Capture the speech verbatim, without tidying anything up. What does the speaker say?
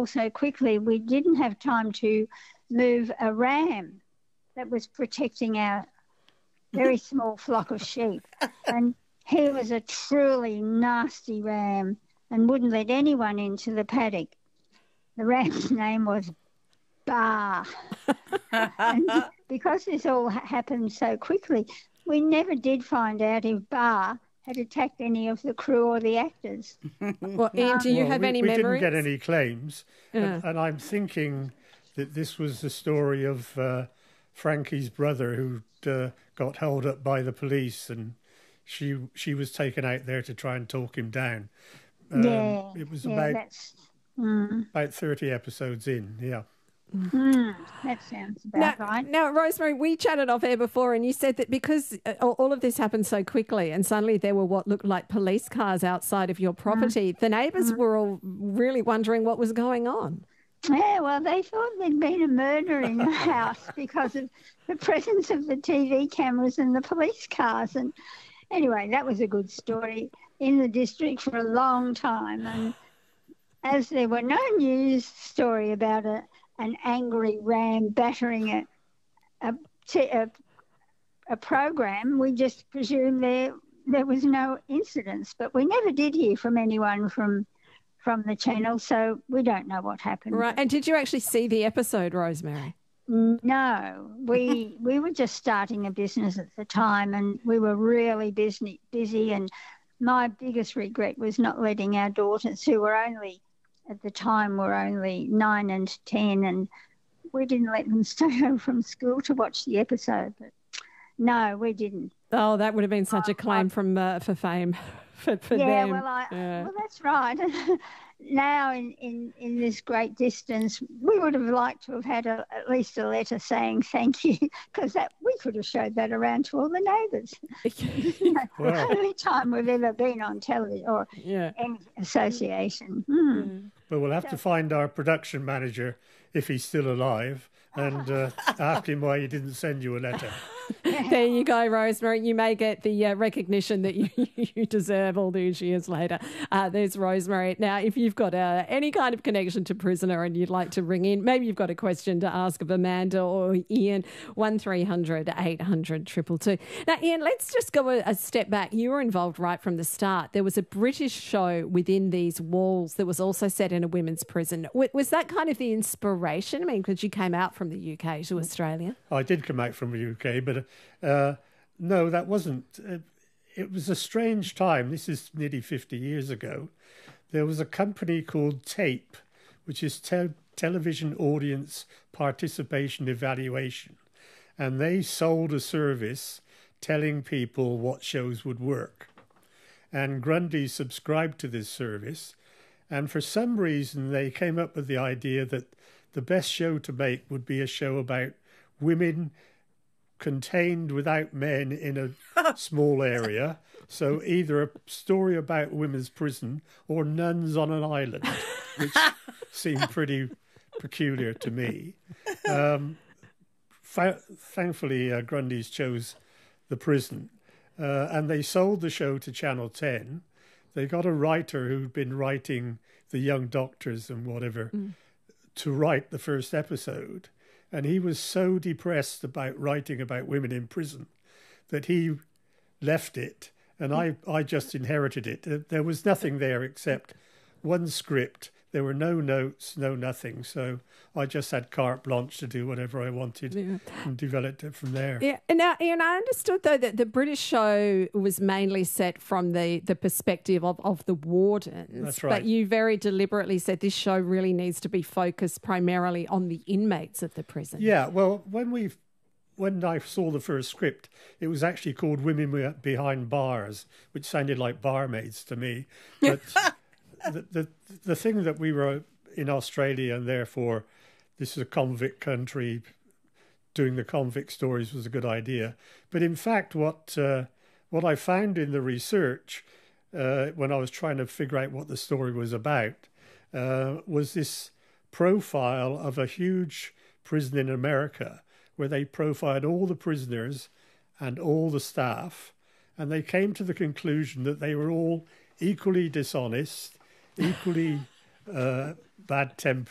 all so quickly, we didn't have time to move a ram that was protecting our very small flock of sheep. And he was a truly nasty ram and wouldn't let anyone into the paddock. The ram's name was Bar. And because this all ha- happened so quickly, we never did find out if Bar had attacked any of the crew or the actors. Well, Ian, do you well, have we, any we memories? didn't get any claims. Yeah. And, and I'm thinking that this was the story of uh, Frankie's brother who uh, got held up by the police, and she she was taken out there to try and talk him down. Um, yeah, it was yeah, about that's, mm, about thirty episodes in. Yeah. mm, that sounds about Now, right. now, Rosemary, we chatted off air before, and you said that because uh, all of this happened so quickly, and suddenly there were what looked like police cars outside of your property, the neighbours were all really wondering what was going on. Yeah, well, they thought there'd been a murder in the house because of the presence of the T V cameras and the police cars. And anyway, that was a good story in the district for a long time. And as there were no news story about a, an angry ram battering a, a, t- a, a program, we just presumed there there was no incidents. But we never did hear from anyone from from the channel, so we don't know what happened. Right. And did you actually see the episode, Rosemary? No, we we were just starting a business at the time, and we were really busy, busy. And my biggest regret was not letting our daughters, who were only at the time were only nine and ten, and we didn't let them stay home from school to watch the episode. But no, we didn't. Oh, that would have been such a claim from uh, for fame for, for yeah, them. well, I, yeah, well, that's right. Now, in, in, in this great distance, we would have liked to have had a, at least a letter saying thank you, because that we could have showed that around to all the neighbours. You know, Wow. the only time we've ever been on television or yeah. any association. Hmm. But we'll have to find our production manager, if he's still alive, and uh, ask him why he didn't send you a letter. There you go, Rosemary. You may get the uh, recognition that you, you deserve all these years later. Uh, there's Rosemary. Now, if you've got uh, any kind of connection to Prisoner and you'd like to ring in, maybe you've got a question to ask of Amanda or Ian, one three hundred eight hundred two two two. Now, Ian, let's just go a, a step back. You were involved right from the start. There was a British show within these walls that was also set in a women's prison. W- was that kind of the inspiration? I mean, because you came out from the U K to Australia. I did come out from the U K, but uh, no, that wasn't. Uh, it was a strange time. This is nearly fifty years ago. There was a company called TAPE, which is te- Television Audience Participation Evaluation, and they sold a service telling people what shows would work. And Grundy subscribed to this service, and for some reason they came up with the idea that the best show to make would be a show about women contained without men in a small area. So either a story about women's prison or nuns on an island, which seemed pretty peculiar to me. Um, fa- thankfully, uh, Grundy's chose the prison, uh, and they sold the show to Channel ten. They got a writer who'd been writing The Young Doctors and whatever mm. to write the first episode. And he was so depressed about writing about women in prison that he left it, and I, I just inherited it. There was nothing there except one script. There were no notes, no nothing. So I just had carte blanche to do whatever I wanted yeah. and developed it from there. Yeah. And now, Ian, I understood, though, that the British show was mainly set from the, the perspective of, of the wardens. That's right. But you very deliberately said this show really needs to be focused primarily on the inmates of the prison. Yeah, well, when we when I saw the first script, it was actually called Women Behind Bars, which sounded like barmaids to me. But the, the the thing that we were in Australia, and therefore this is a convict country, doing the convict stories was a good idea. But in fact, what uh, what I found in the research uh, when I was trying to figure out what the story was about uh, was this profile of a huge prison in America, where they profiled all the prisoners and all the staff, and they came to the conclusion that they were all equally dishonest, equally uh, bad-tempered,